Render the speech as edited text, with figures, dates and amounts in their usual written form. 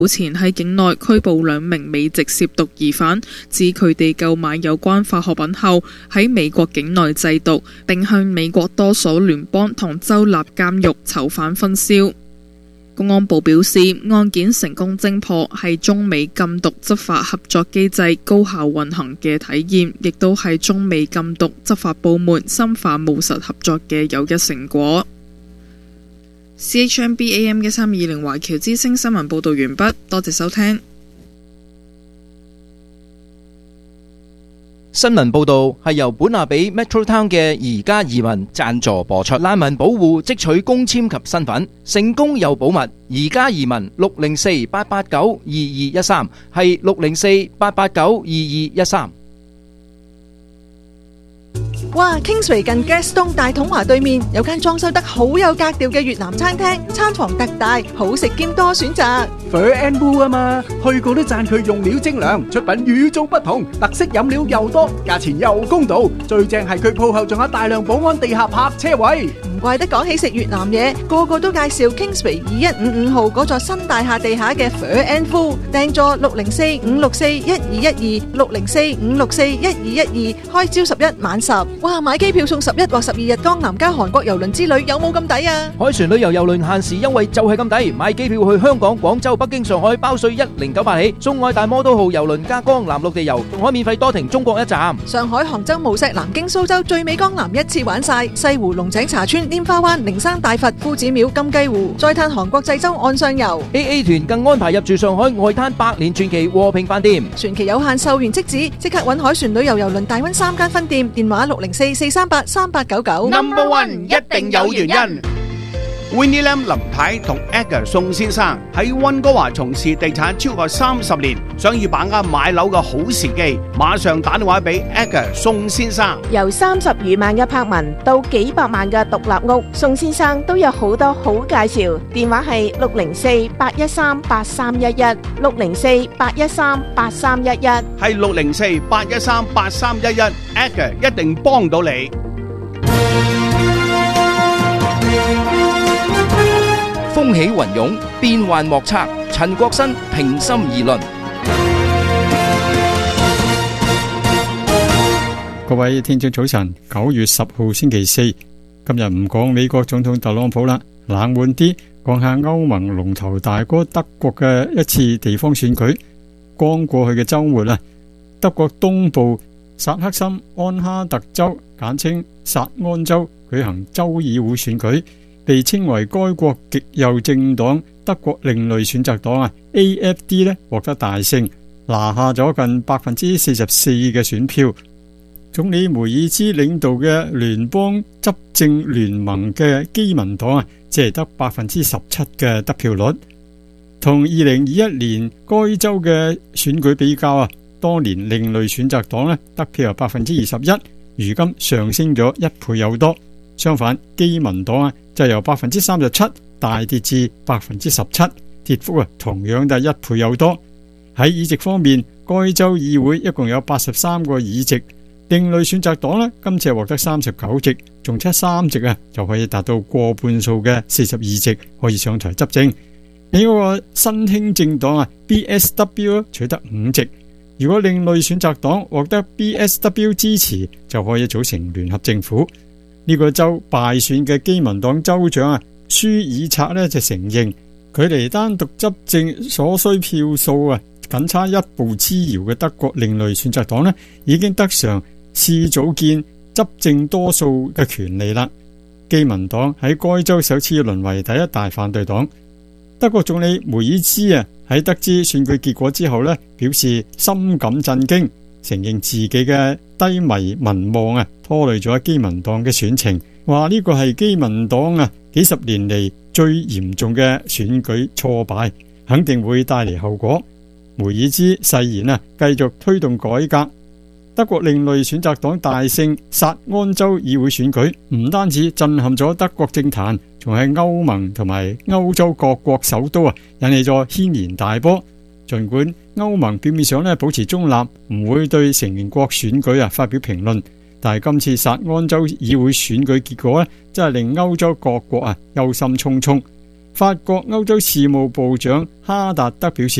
早前喺境內拘捕2名美籍涉毒疑犯，指佢哋購買有關化學品後喺美國境內製毒，並向美國多所聯邦同州立監獄囚犯分銷。公安部表示，案件成功偵破係中美禁毒執法合作機制高效運行嘅體現，亦都係中美禁毒執法部門深化務實合作嘅有益成果。CHMB AM 1320華僑之聲新聞報道完畢，多謝收聽。 新聞報道係由本亞比 Metro Town 嘅宜家移民贊助播出。難民保護即取公簽及身份，成功又保密。宜家移民604-889-2213係604-889-2213。 哇 Kingsway 近 Gaston 大統華對面有間裝修得好有格調嘅越南餐廳，餐房特大，好食兼多選擇。 Fur and Boo 啊嘛，去過都讚佢用料精良，出品與眾不同，特色飲料又多，價錢又公道，最正係佢鋪後仲有大量保安地下泊車位。 唔怪得講起食越南嘢，個個都介紹 Kingsway 2155號嗰座新大廈地下嘅 Fur and Boo， 訂座604-564-1212 604-564-1212，開朝11晚10。哇！買機票送11或12日江南加韓國郵輪之旅，有冇咁抵啊？ 海船旅遊郵輪限時優惠就係咁抵，買機票去香港、廣州、北京、上海包稅1098起，送愛大摩都號郵輪加江南陸地遊，仲可以免費多停中國一站。 上海、杭州、無錫、南京、蘇州最美江南一次玩晒，西湖、龍井茶村、拈花灣、靈山大佛、夫子廟、金雞湖，再嘆韓國濟州岸上遊。 AA 團更安排入住上海外灘百年傳奇和平飯店， 傳奇有限，售完即止，即刻搵海船旅遊郵輪大溫3間分店，電話604-438-3899。 Number One 一定有原因。Winnie Lam 林太同 Edgar 宋先生喺溫哥華從事地產超過30年，想要把握買樓嘅好時機，馬上打電話俾 Edgar 宋先生。 由30餘萬嘅柏文到幾百萬嘅獨立屋，宋先生都有好多好介紹。電話係604-813-8311 604-813-8311， 係604-813-8311 Edgar 一定幫到你。 風起雲湧，變幻莫測。陳國新平心而論。 各位聽眾早晨，9月10號星期四，今日唔講美國總統特朗普啦，冷門啲講下歐盟龍頭大哥德國嘅一次地方選舉。剛過去嘅週末啦，德國東部薩克森安哈特州簡稱薩安州舉行州議會選舉，被稱為該國極右政黨德國另類選擇黨AFD 呢獲得大勝，拿下咗近44%嘅選票。總理梅爾茲領導嘅聯邦執政聯盟嘅基民黨只係得17%嘅得票率。同2021年該州嘅選舉比較當年另類選擇黨得票有21%，如今上升咗1倍有多。相反，基民黨就由37%大跌至17%，跌幅同樣都係1倍有多。喺議席方面，該州議會一共有83個議席，另類選擇黨今次獲得39席，仲差3席就可以達到過半數嘅40議席，可以上台執政。另一個新興政黨BSW 取得5席，如果另類選擇黨獲得 BSW 支持，就可以組成聯合政府。呢個州敗選嘅基民黨州長舒爾策就承認，距離單獨執政所需票數僅差1步之遙嘅德國另類選擇黨已經得償試組建執政多數嘅權利啦。基民黨喺該州首次淪為第一大反對黨。德國總理梅爾茲喺得知選舉結果之後表示深感震驚，承認自己嘅低迷民望拖累咗基民黨嘅選情，話呢個係基民黨幾十年嚟最嚴重嘅選舉挫敗，肯定會帶嚟後果。梅爾茲誓言繼續推動改革。德國另類選擇黨大勝薩安州議會選舉，唔單止震撼咗德國政壇，仲喺歐盟同埋歐洲各國首都引起咗軒然大波。儘管歐盟表面上保持中立，唔會對成員國選舉發表評論，但係今次薩安州議會選舉結果真係令歐洲各國憂心忡忡。 法國歐洲事務部長哈達德表示，